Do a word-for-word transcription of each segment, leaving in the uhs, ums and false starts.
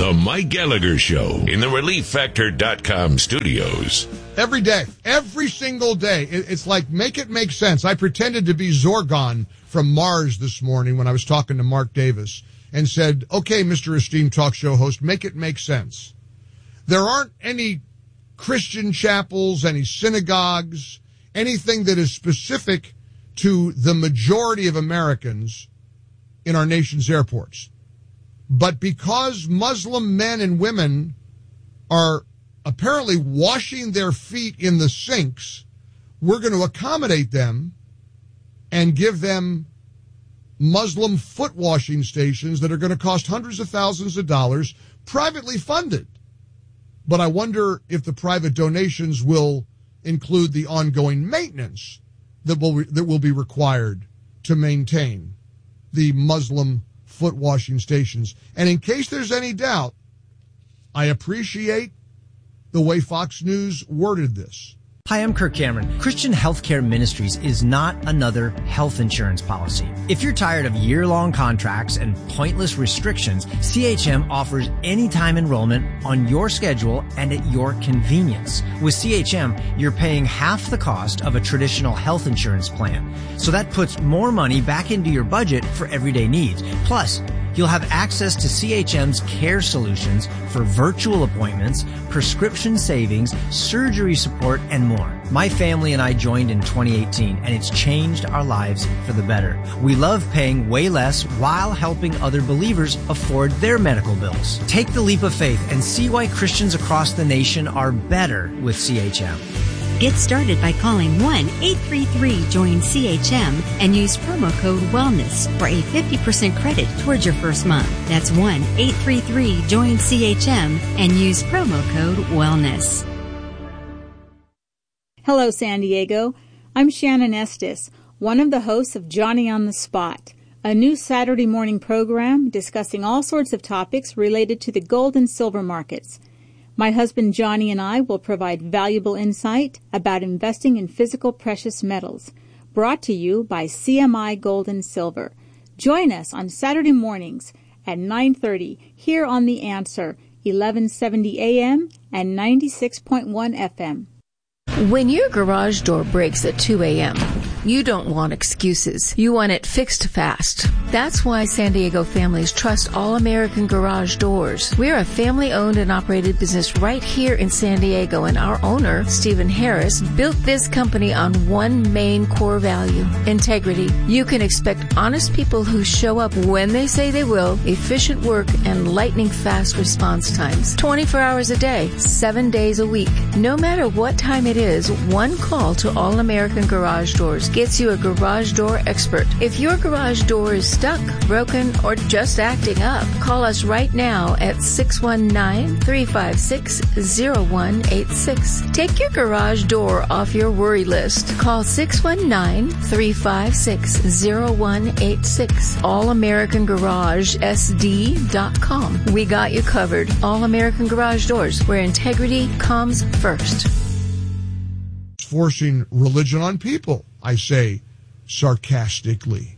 The Mike Gallagher Show in the relief factor dot com studios. Every day, every single day, it's like, make it make sense. I pretended to be Zorgon from Mars this morning when I was talking to Mark Davis and said, okay, Mister Esteemed Talk Show host, make it make sense. There aren't any Christian chapels, any synagogues, anything that is specific to the majority of Americans in our nation's airports. But because Muslim men and women are apparently washing their feet in the sinks, we're going to accommodate them and give them Muslim foot washing stations that are going to cost hundreds of thousands of dollars, privately funded. But I wonder if the private donations will include the ongoing maintenance that will that will be required to maintain the Muslim foot washing stations. And in case there's any doubt, I appreciate the way Fox News worded this. Hi, I'm Kirk Cameron. Christian Healthcare Ministries is not another health insurance policy. If you're tired of year-long contracts and pointless restrictions, C H M offers anytime enrollment on your schedule and at your convenience. With C H M, you're paying half the cost of a traditional health insurance plan. So that puts more money back into your budget for everyday needs. Plus, you'll have access to C H M's care solutions for virtual appointments, prescription savings, surgery support, and more. My family and I joined in twenty eighteen, and it's changed our lives for the better. We love paying way less while helping other believers afford their medical bills. Take the leap of faith and see why Christians across the nation are better with C H M. Get started by calling one eight three three join C H M and use promo code WELLNESS for a fifty percent credit towards your first month. That's one eight three three join C H M and use promo code WELLNESS. Hello, San Diego. I'm Shannon Estes, one of the hosts of Johnny on the Spot, a new Saturday morning program discussing all sorts of topics related to the gold and silver markets. My husband Johnny and I will provide valuable insight about investing in physical precious metals, brought to you by C M I Gold and Silver. Join us on Saturday mornings at nine thirty here on The Answer, eleven seventy A M and ninety-six point one F M. When your garage door breaks at two A M, you don't want excuses. You want it fixed fast. That's why San Diego families trust All American Garage Doors. We're a family-owned and operated business right here in San Diego, and our owner, Stephen Harris, built this company on one main core value, integrity. You can expect honest people who show up when they say they will, efficient work, and lightning-fast response times. twenty-four hours a day, seven days a week. No matter what time it is, one call to All American Garage Doors gets you a garage door expert. If your garage door is stuck, broken, or just acting up, call us right now at six one nine, three five six, zero one eight six. Take your garage door off your worry list. Call six one nine, three five six, zero one eight six. all american garage s d dot com. We got you covered. All American Garage Doors, where integrity comes first. Forcing religion on people, I say sarcastically.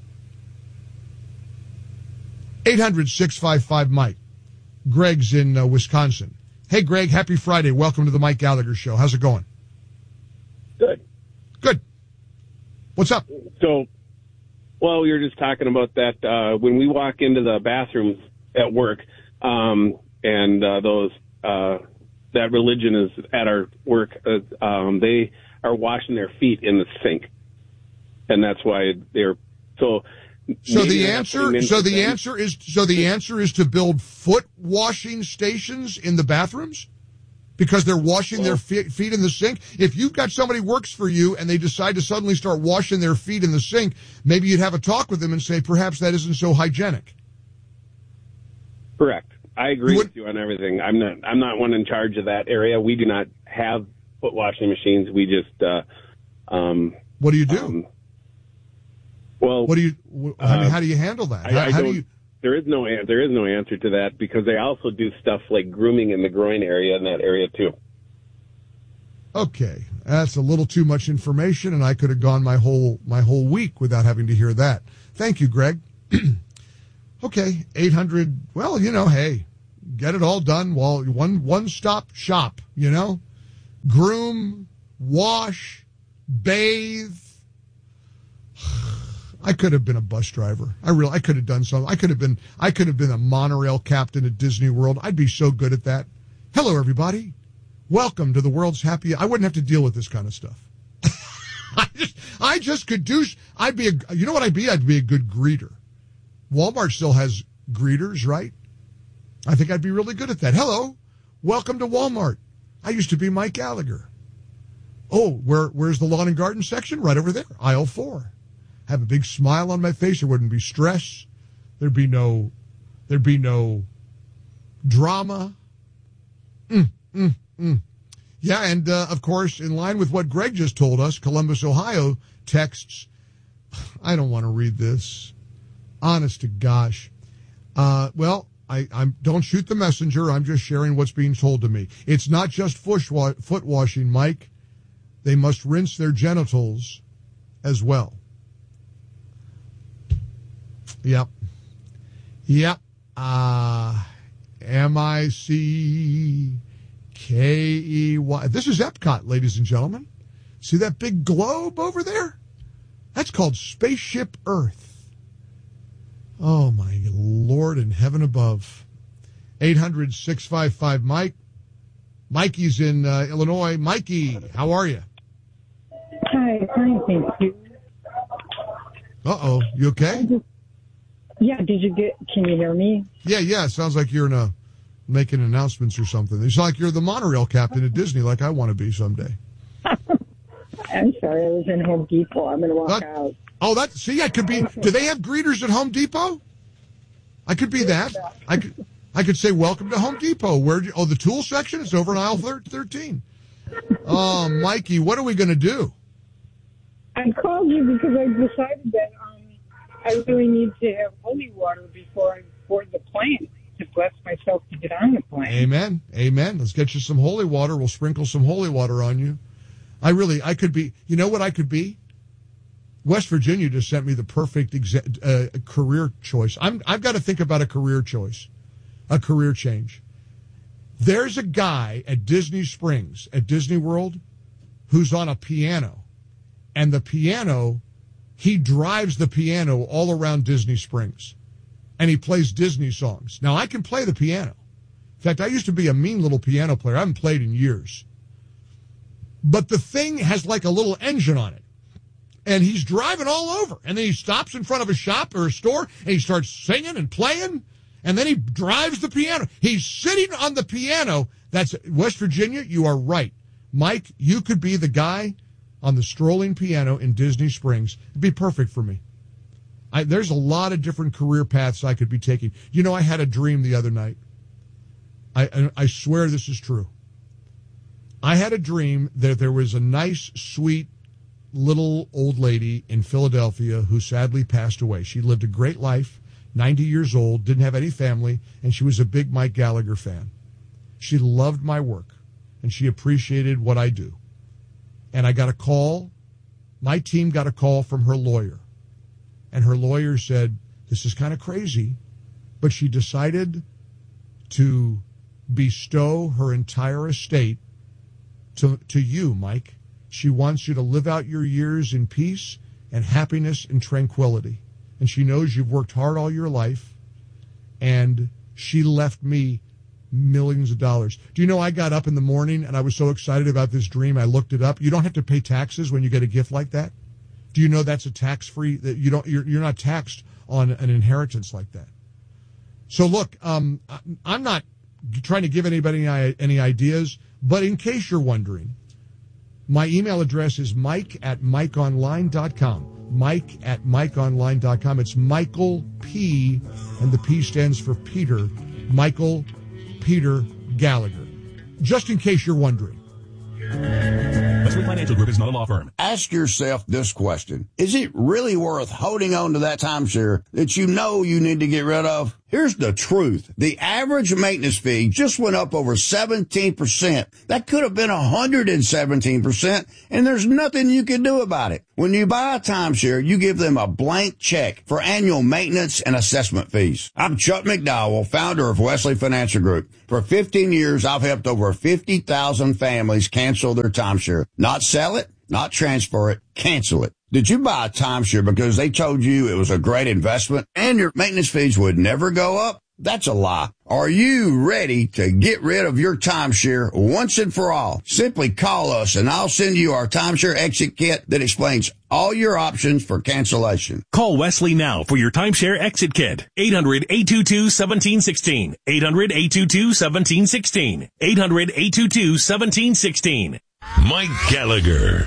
eight hundred, six five five, Mike. Greg's in uh, Wisconsin. Hey, Greg, happy Friday. Welcome to the Mike Gallagher Show. How's it going? Good. Good. What's up? So, well, we were just talking about that uh, when we walk into the bathrooms at work, um, and uh, those uh, that religion is at our work, uh, um, they are washing their feet in the sink, and that's why they're so. So the answer, so the things. answer is, so the answer is to build foot washing stations in the bathrooms, because they're washing well, their feet, feet in the sink. If you've got somebody who works for you and they decide to suddenly start washing their feet in the sink, maybe you'd have a talk with them and say, perhaps that isn't so hygienic. Correct. I agree would, with you on everything. I'm not, I'm not one in charge of that area. We do not have foot washing machines. We just, uh, um, what do you do? Um, well, what do you, how, uh, how do you handle that? How, I, I how do you? There is no, there is no answer to that, because they also do stuff like grooming in the groin area in that area too. Okay. That's a little too much information, and I could have gone my whole, my whole week without having to hear that. Thank you, Greg. Okay. eight hundred. Well, you know, hey, get it all done while one one-stop shop, you know? Groom, wash, bathe. I could have been a bus driver. I really, I could have done something. I could have been, I could have been a monorail captain at Disney World. I'd be so good at that. Hello, everybody. Welcome to the world's happiest. I wouldn't have to deal with this kind of stuff. I just, I just could do, I'd be a, you know what I'd be? I'd be a good greeter. Walmart still has greeters, right? I think I'd be really good at that. Hello. Welcome to Walmart. I used to be Mike Gallagher. Oh, where, where's the lawn and garden section? Right over there. Aisle four. Have a big smile on my face. There wouldn't be stress. There'd be no, there'd be no drama. Mm, mm, mm. Yeah, and uh, of course, in line with what Greg just told us, Columbus, Ohio texts. I don't want to read this. Honest to gosh. Uh, well, I I'm, don't shoot the messenger. I'm just sharing what's being told to me. It's not just foot washing, Mike. They must rinse their genitals as well. Yep. Yep. Uh, M I C K E Y. This is Epcot, ladies and gentlemen. See that big globe over there? That's called Spaceship Earth. Oh, my Lord in heaven above. eight hundred, six five five, Mike. Mikey's in uh, Illinois. Mikey, how are you? Hi, fine, thank you. Uh-oh, you okay? Just, yeah, did you get, can you hear me? Yeah, yeah, sounds like you're in a, making announcements or something. You sound like you're the monorail captain at Disney, like I want to be someday. I'm sorry, I was in Home Depot. I'm going to walk that, out. Oh, that, see, I could be, do they have greeters at Home Depot? I could be that. I could, I could say, welcome to Home Depot. Where? Do you, oh, the tool section is over in aisle thirteen. Oh, Mikey, what are we going to do? I called you because I decided that um, I really need to have holy water before I board the plane to bless myself to get on the plane. Amen. Amen. Let's get you some holy water. We'll sprinkle some holy water on you. I really, I could be, you know what I could be? West Virginia just sent me the perfect exa- uh, career choice. I'm, I've got to think about a career choice, a career change. There's a guy at Disney Springs, at Disney World, who's on a piano. And the piano, he drives the piano all around Disney Springs. And he plays Disney songs. Now, I can play the piano. In fact, I used to be a mean little piano player. I haven't played in years. But the thing has like a little engine on it. And he's driving all over. And then he stops in front of a shop or a store, and he starts singing and playing. And then he drives the piano. He's sitting on the piano. That's West Virginia. You are right. Mike, you could be the guy on the strolling piano in Disney Springs. It'd be perfect for me. I, there's a lot of different career paths I could be taking. You know, I had a dream the other night. I, I swear this is true. I had a dream that there was a nice, sweet, little old lady in Philadelphia who sadly passed away. She lived a great life, ninety years old, didn't have any family, and she was a big Mike Gallagher fan. She loved my work, and she appreciated what I do. And I got a call. My team got a call from her lawyer. And her lawyer said, this is kind of crazy, but she decided to bestow her entire estate to, to you, Mike. She wants you to live out your years in peace and happiness and tranquility. And she knows you've worked hard all your life. And she left me millions of dollars. Do you know I got up in the morning and I was so excited about this dream, I looked it up. You don't have to pay taxes when you get a gift like that. Do you know that's a tax-free, that you don't, you're, you're not taxed on an inheritance like that? So look, um, I'm not trying to give anybody any, any ideas, but in case you're wondering, my email address is mike at mike online dot com. Mike at mike online dot com. It's Michael P, and the P stands for Peter. Michael Peter Gallagher. Just in case you're wondering. Westwood Financial Group is not a law firm. Ask yourself this question. Is it really worth holding on to that timeshare that you know you need to get rid of? Here's the truth. The average maintenance fee just went up over seventeen percent. That could have been one hundred seventeen percent, and there's nothing you can do about it. When you buy a timeshare, you give them a blank check for annual maintenance and assessment fees. I'm Chuck McDowell, founder of Wesley Financial Group. For fifteen years, I've helped over fifty thousand families cancel their timeshare. Not sell it, not transfer it, cancel it. Did you buy a timeshare because they told you it was a great investment and your maintenance fees would never go up? That's a lie. Are you ready to get rid of your timeshare once and for all? Simply call us and I'll send you our timeshare exit kit that explains all your options for cancellation. Call Wesley now for your timeshare exit kit. eight hundred, eight two two, one seven one six. eight hundred, eight two two, one seven one six. eight hundred, eight two two, one seven one six. Mike Gallagher.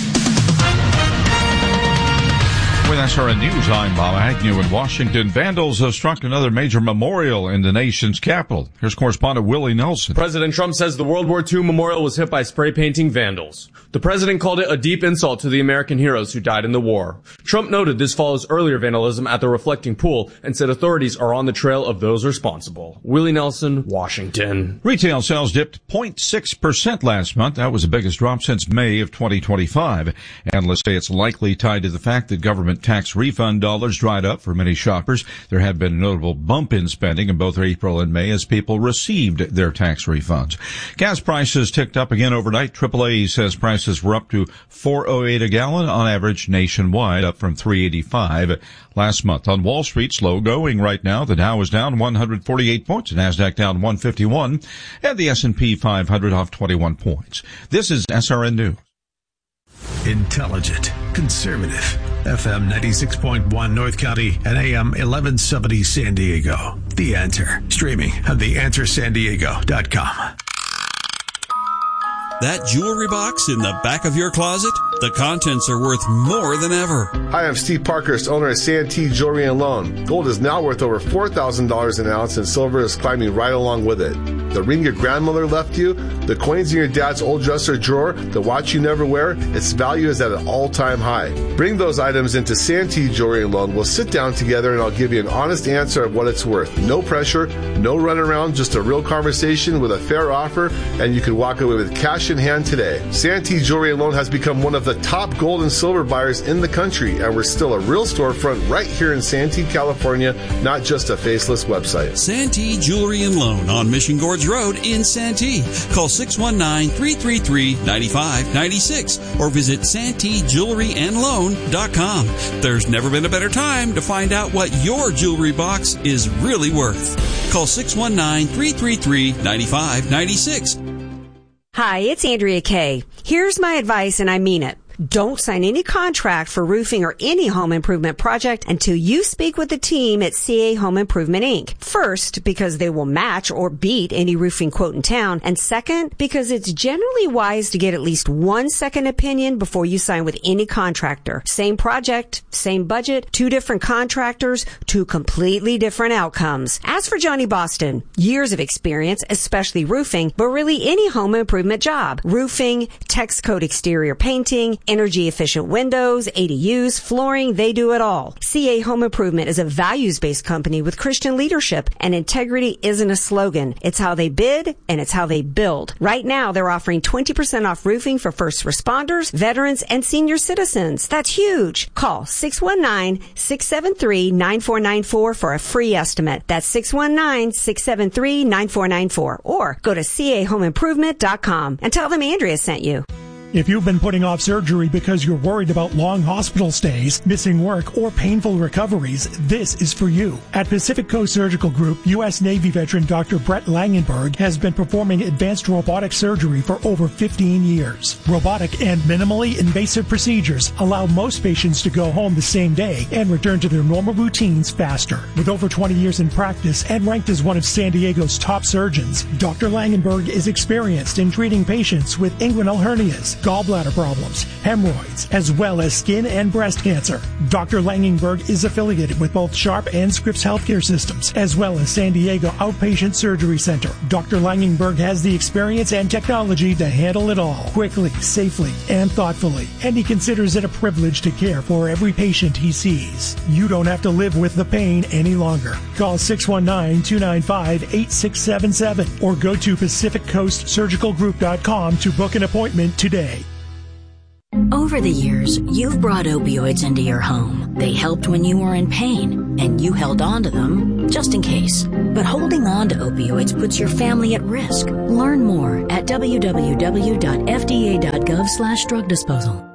With S R N News, I'm Bob Agnew in Washington. Vandals have struck another major memorial in the nation's capital. Here's correspondent Willie Nelson. President Trump says the World War Two memorial was hit by spray painting vandals. The president called it a deep insult to the American heroes who died in the war. Trump noted this follows earlier vandalism at the Reflecting Pool and said authorities are on the trail of those responsible. Willie Nelson, Washington. Retail sales dipped zero point six percent last month. That was the biggest drop since May of twenty twenty-five. Analysts say it's likely tied to the fact that government tax refund dollars dried up for many shoppers. There had been a notable bump in spending in both April and May as people received their tax refunds. Gas prices ticked up again overnight. triple A says prices were up to four oh eight a gallon on average nationwide, up from three eighty-five last month. On Wall Street, slow going right now. The Dow is down one hundred forty-eight points, the Nasdaq down one fifty-one, and the S and P five hundred off twenty-one points. This is S R N News. Intelligent, conservative. F M ninety-six point one North County and A M eleven seventy San Diego. The Answer. Streaming at the answer san diego dot com. That jewelry box in the back of your closet? The contents are worth more than ever. Hi, I'm Steve Parkhurst, owner of Santee Jewelry and Loan. Gold is now worth over four thousand dollars an ounce, and silver is climbing right along with it. The ring your grandmother left you, the coins in your dad's old dresser drawer, the watch you never wear, its value is at an all-time high. Bring those items into Santee Jewelry and Loan. We'll sit down together and I'll give you an honest answer of what it's worth. No pressure, no runaround, just a real conversation with a fair offer, and you can walk away with cash in hand today. Santee Jewelry and Loan has become one of the top gold and silver buyers in the country, and we're still a real storefront right here in Santee, California, not just a faceless website. Santee Jewelry and Loan on Mission Gorge Road in Santee. Call six one nine, three three three, nine five nine six or visit santee jewelry and loan dot com. There's never been a better time to find out what your jewelry box is really worth. Call six one nine, three three three, nine five nine six. Hi, it's Andrea Kay. Here's my advice, and I mean it. Don't sign any contract for roofing or any home improvement project until you speak with the team at C A Home Improvement, Incorporated. First, because they will match or beat any roofing quote in town. And second, because it's generally wise to get at least one second opinion before you sign with any contractor. Same project, same budget, two different contractors, two completely different outcomes. As for Johnny Boston, years of experience, especially roofing, but really any home improvement job. Roofing, text code exterior painting, energy efficient windows, A D Us, flooring, they do it all. C A Home Improvement is a values-based company with Christian leadership, and integrity isn't a slogan. It's how they bid and it's how they build. Right now, they're offering twenty percent off roofing for first responders, veterans, and senior citizens. That's huge. Call six one nine, six seven three, nine four nine four for a free estimate. That's six one nine, six seven three, nine four nine four. Or go to C A home improvement dot com and tell them Andrea sent you. If you've been putting off surgery because you're worried about long hospital stays, missing work, or painful recoveries, this is for you. At Pacific Coast Surgical Group, U S Navy veteran Doctor Brett Langenberg has been performing advanced robotic surgery for over fifteen years. Robotic and minimally invasive procedures allow most patients to go home the same day and return to their normal routines faster. With over twenty years in practice and ranked as one of San Diego's top surgeons, Doctor Langenberg is experienced in treating patients with inguinal hernias, gallbladder problems, hemorrhoids, as well as skin and breast cancer. Doctor Langenberg is affiliated with both Sharp and Scripps Healthcare Systems, as well as San Diego Outpatient Surgery Center. Doctor Langenberg has the experience and technology to handle it all quickly, safely, and thoughtfully, and he considers it a privilege to care for every patient he sees. You don't have to live with the pain any longer. Call six one nine, two nine five, eight six seven seven or go to pacific coast surgical group dot com to book an appointment today. Over the years, you've brought opioids into your home. They helped when you were in pain, and you held on to them just in case. But holding on to opioids puts your family at risk. Learn more at w w w dot f d a dot gov slash drug disposal.